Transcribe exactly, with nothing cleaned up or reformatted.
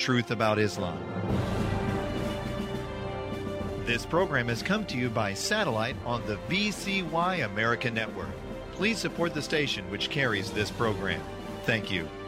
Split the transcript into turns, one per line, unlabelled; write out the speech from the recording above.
truth about Islam. This program has come to you by satellite on the V C Y America Network. Please support the station which carries this program. Thank you.